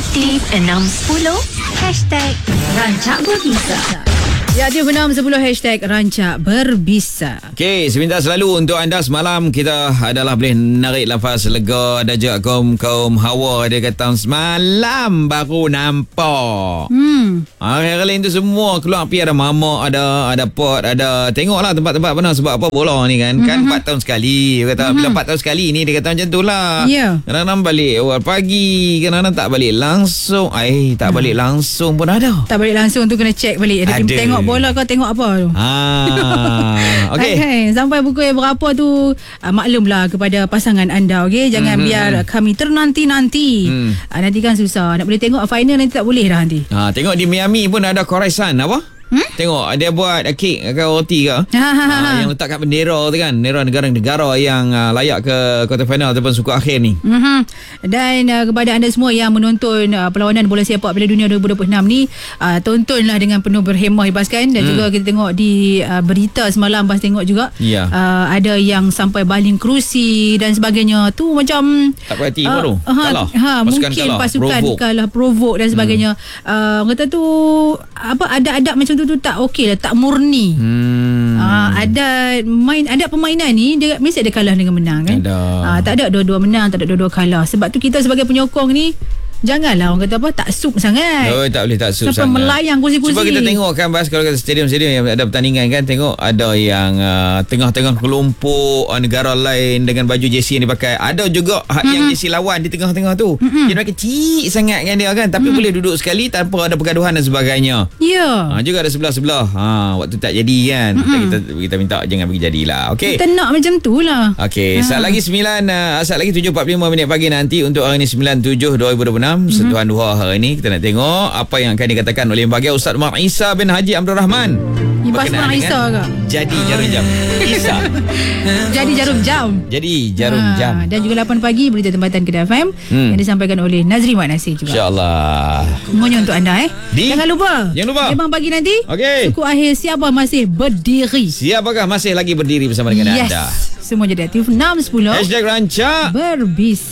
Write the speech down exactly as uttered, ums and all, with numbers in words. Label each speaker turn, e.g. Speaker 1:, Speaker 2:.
Speaker 1: Aktif enam sepuluh Hashtag Rancak Berbisa.
Speaker 2: Ya, aktif enam sepuluh Hashtag Rancak Berbisa.
Speaker 3: Okey, sebentar selalu untuk anda semalam kita adalah boleh narik lafaz lega dan juga kaum-kaum Hawa. Dia kata semalam baru nampak.
Speaker 2: Hmm.
Speaker 3: Hari lain tu semua keluar pergi ada mamak, ada ada pot, ada tengoklah tempat-tempat mana sebab apa bola ni kan. Mm-hmm. Kan empat tahun sekali. Dia kata mm-hmm. bila empat tahun sekali ni dia kata macam tu lah.
Speaker 2: Ya. Yeah.
Speaker 3: Kadang-kadang balik awal pagi, kadang-kadang tak balik langsung. Eh, tak balik hmm. langsung pun ada.
Speaker 2: Tak balik langsung tu kena check balik. Ada, ada. Tengok bola kau tengok apa tu.
Speaker 3: Ah, okey.
Speaker 2: Okay. Sampai pukul berapa tu uh, maklumlah kepada pasangan anda, okey. Jangan mm-hmm. biar kami ternanti-nanti. Mm. Uh, nanti kan susah. Nak boleh tengok final nanti tak boleh dah nanti.
Speaker 3: Ha, tengok di Miami pun ada Khorasan apa? Hmm? Tengok dia buat kek ke roti ke uh, yang letak kat bendera tu kan, bendera negara-negara yang uh, layak ke quarter final ataupun suku akhir ni.
Speaker 2: Mm-hmm. Dan uh, kepada anda semua yang menonton uh, perlawanan bola sepak Piala Dunia dua ribu dua puluh enam ni, uh, tontonlah dengan penuh berhemah hibaskan. Dan hmm. juga kita tengok di uh, berita semalam pas tengok juga
Speaker 3: yeah.
Speaker 2: uh, ada yang sampai baling kerusi dan sebagainya tu macam
Speaker 3: tak puas hati
Speaker 2: uh,
Speaker 3: baru
Speaker 2: uh,
Speaker 3: kalah
Speaker 2: ha, mungkin
Speaker 3: kalah.
Speaker 2: pasukan
Speaker 3: provoke.
Speaker 2: kalah provoke dan sebagainya. hmm. uh, kata tu apa adab-adab macam tu tu tak okey lah, tak murni. hmm. uh, ada main ada permainan ni dia mesti ada kalah dengan menang kan.
Speaker 3: Ada.
Speaker 2: Uh, tak ada dua-dua menang, tak ada dua-dua kalah. Sebab tu kita sebagai penyokong ni janganlah orang kata apa tak sup sangat.
Speaker 3: Oh, tak boleh tak sup
Speaker 2: sampai
Speaker 3: sangat.
Speaker 2: melayang kursi-kursi.
Speaker 3: Sebab kita tengok kan Bas, kalau kata stadium-stadium yang ada pertandingan kan, tengok ada yang uh, tengah-tengah kelompok uh, negara lain dengan baju jersey yang dipakai. Ada juga mm-hmm. yang jersey lawan di tengah-tengah tu. Mm-hmm. Dia kecil sangat kan dia kan, tapi mm-hmm. boleh duduk sekali tanpa ada pergaduhan dan sebagainya.
Speaker 2: Ya. Yeah.
Speaker 3: Ha, juga ada sebelah-sebelah. Ha, waktu tak jadi kan. Mm-hmm. Kita kita minta jangan bagi jadilah. Okey.
Speaker 2: Kita nak macam tu lah.
Speaker 3: Okey, ha. Saat lagi sembilan uh, saat lagi tujuh empat puluh lima minit pagi nanti untuk hari ni sembilan tujuh dua ribu dua puluh enam. Mm-hmm. Sentuhan dua hari ni kita nak tengok apa yang akan dikatakan oleh bahagia Ustaz Umar Isa bin Haji Abdul Rahman.
Speaker 2: Ibas Umar Isa ke?
Speaker 3: Jadi jarum jam. Isa.
Speaker 2: Jadi jarum jam.
Speaker 3: Jadi jarum ha. jam.
Speaker 2: Dan juga lapan pagi berita tempatan Kedah F M hmm. yang disampaikan oleh Nazri Mat Nasir juga.
Speaker 3: InsyaAllah.
Speaker 2: Semuanya untuk anda eh.
Speaker 3: Di?
Speaker 2: Jangan lupa.
Speaker 3: Jangan lupa.
Speaker 2: Memang pagi nanti.
Speaker 3: Okey.
Speaker 2: Suku akhir siapa masih berdiri?
Speaker 3: Siapakah masih lagi berdiri bersama dengan
Speaker 2: yes.
Speaker 3: anda?
Speaker 2: Semua jadi aktif enam sepuluh
Speaker 3: Hashtag Rancak
Speaker 2: Berbisa.